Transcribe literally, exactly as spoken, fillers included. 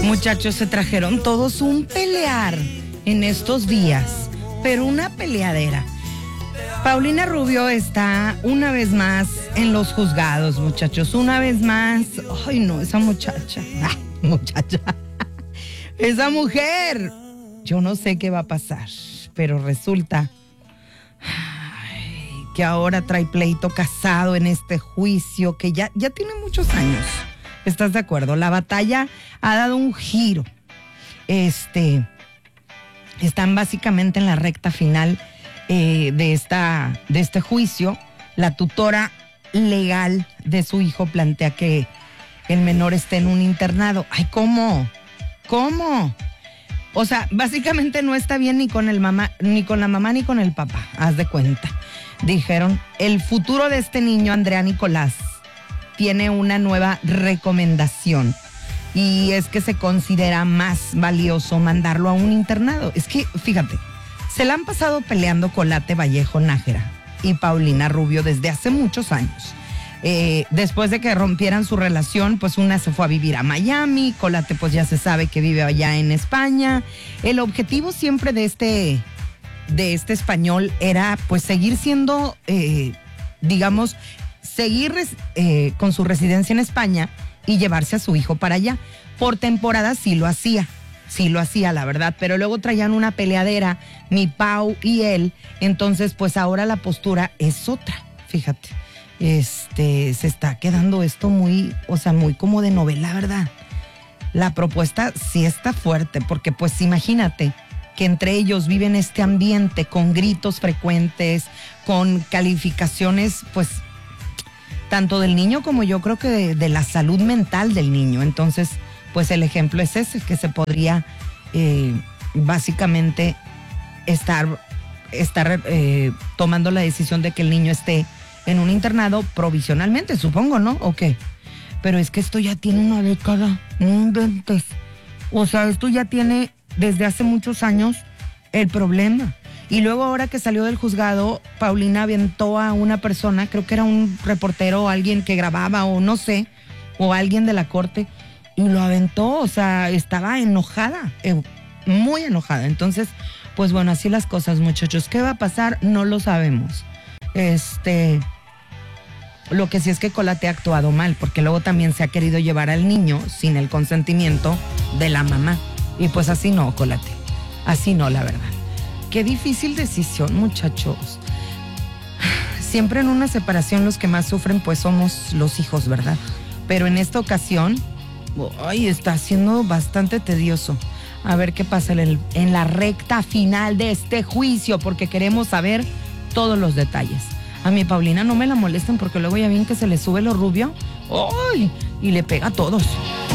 Muchachos, se trajeron todos un pelear en estos días, pero una peleadera. Paulina Rubio está una vez más en los juzgados, muchachos. Una vez más. Ay, no, esa muchacha. Ah, muchacha. Esa mujer. Yo no sé qué va a pasar, pero resulta ay, que ahora trae pleito casado en este juicio que ya, ya tiene muchos años. ¿Estás de acuerdo? La batalla ha dado un giro. Este, están básicamente en la recta final eh, de, esta, de este juicio. La tutora legal de su hijo plantea que el menor esté en un internado. Ay, ¿cómo? ¿Cómo? O sea, básicamente no está bien ni con el mamá, ni con la mamá ni con el papá, haz de cuenta. Dijeron, el futuro de este niño, Andrea Nicolás, tiene una nueva recomendación y es que se considera más valioso mandarlo a un internado. Es que, fíjate, se la han pasado peleando Colate Vallejo Nájera y Paulina Rubio desde hace muchos años. Eh, después de que rompieran su relación, pues una se fue a vivir a Miami, Colate pues ya se sabe que vive allá en España. El objetivo siempre de este, de este español era pues seguir siendo, eh, digamos, seguir eh, con su residencia en España y llevarse a su hijo para allá. Por temporada sí lo hacía, sí lo hacía, la verdad, pero luego traían una peleadera, mi Pau y él, entonces pues ahora la postura es otra, fíjate. Este, se está quedando esto muy, o sea, muy como de novela, ¿verdad? La propuesta sí está fuerte, porque pues imagínate que entre ellos viven este ambiente con gritos frecuentes, con calificaciones, pues, tanto del niño como yo creo que de, de la salud mental del niño. Entonces, pues el ejemplo es ese, que se podría eh, básicamente estar, estar eh, tomando la decisión de que el niño esté en un internado provisionalmente, supongo, ¿no? ¿O qué? Pero es que esto ya tiene una década, no inventes. O sea, esto ya tiene desde hace muchos años el problema. Y luego ahora que salió del juzgado, Paulina aventó a una persona, creo que era un reportero o alguien que grababa o no sé, o alguien de la corte, y lo aventó, o sea, estaba enojada, eh, muy enojada. Entonces, pues bueno, así las cosas, muchachos. ¿Qué va a pasar? No lo sabemos. Este, lo que sí es que Colate ha actuado mal, porque luego también se ha querido llevar al niño sin el consentimiento de la mamá. Y pues así no, Colate, así no, la verdad. Qué difícil decisión, muchachos. Siempre en una separación los que más sufren pues somos los hijos, ¿verdad? Pero en esta ocasión, ay, está siendo bastante tedioso. A ver qué pasa en, en la recta final de este juicio, porque queremos saber todos los detalles. A mi Paulina no me la molesten porque luego ya ven que se le sube lo rubio. ¡Ay! Y le pega a todos.